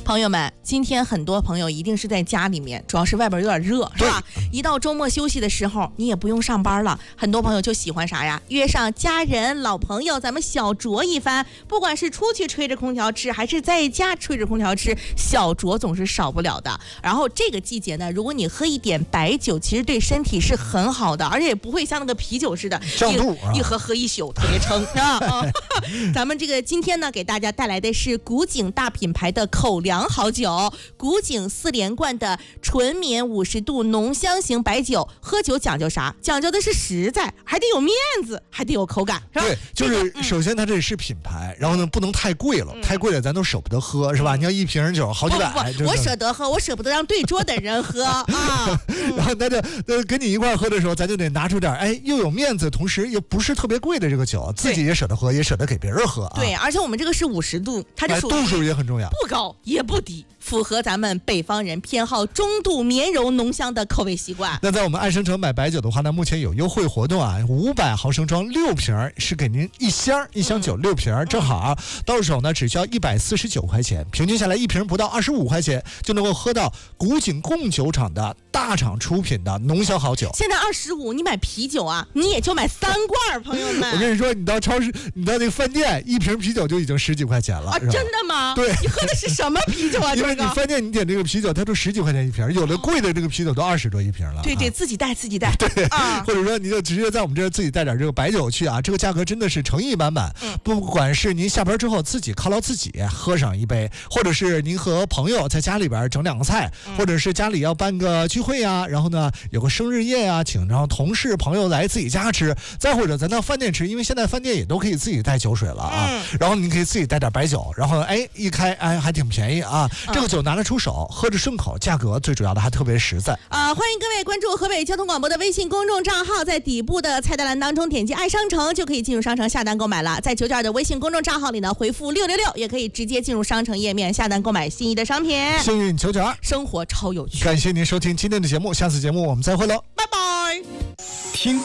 朋友们，今天很多朋友一定是在家里面，主要是外边有点热，是吧？一到周末休息的时候，你也不用上班了，很多朋友就喜欢啥呀？约上家人、老朋友，咱们小酌一番。不管是出去吹着空调吃，还是在家吹着空调吃，小酌总是少不了的。然后这个季节呢，如果你喝一点白酒，其实对身体是很好的，而且也不会像那个啤酒似的胀肚一喝一宿，特别撑啊。咱们这个今天呢，给大家带来的是古井大品牌的口粮好酒，古井4连冠的纯绵50度浓香型白酒。喝酒讲究啥？讲究的是实在，还得有面子，还得有口感，是吧？ 对，就是首先它这是品牌，然后呢不能太贵了，太贵了咱都舍不得喝，是吧？你要一瓶酒好几百， 不，我舍得喝，我舍不得让对桌的人喝啊。 然后那跟你一块喝的时候，咱就得拿出点又有面子，同时又不是特别贵的这个酒，自己也舍得喝，也舍得给别人喝啊。 对，而且我们这个是50度，它这度数也很重要， 不高也不低，符合咱们北方人偏好中度绵柔浓香的口味习惯。 那在我们爱生城买白酒的话呢，目前有优惠活动啊，500毫升装6瓶是给您一箱酒6瓶，正好到手呢只需要149块钱，平均下来一瓶不到25块钱就能够喝到古井贡酒厂的大厂出品的浓香好酒。 现在25，你买啤酒啊，你也就买3罐，朋友们。 我跟你说，你到超市，你到那个饭店，一瓶啤酒就已经10几块钱了。 真的吗？ 对， 你喝的是什么啤酒啊？ 因为你饭店你点这个啤酒，它都10几块钱一瓶，有的贵的这个啤酒都20多一瓶了。 对，自己带。 对或者说你就直接在我们这儿自己带点这个白酒去啊，这个价格真的是诚意满满。不管是您下班之后自己犒劳自己喝上一杯，或者是您和朋友在家里边整2个菜，或者是家里要办个聚会啊，然后呢有个生日宴啊，请然后同事朋友来自己家吃，再或者咱到饭店吃，因为现在饭店也都可以自己带酒水了啊。然后您可以自己带点白酒，然后一开还挺便宜啊。这个酒拿得出手，喝着顺口，价格最主要的还特别实在欢迎各位关注河北交通广播的微信公众账号，在底部的菜单栏当中点击爱商城就可以进入商城下单购买了。在9.2的微信公众账号里呢，回复666也可以直接进入商城页面下单购买心仪的商品。 幸运9.2， 生活超有趣。 感谢您收听今天的节目，下次节目我们再会喽， 拜拜。 听，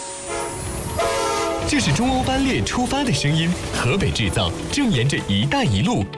这是中欧班列出发的声音，河北制造正沿着“一带一路”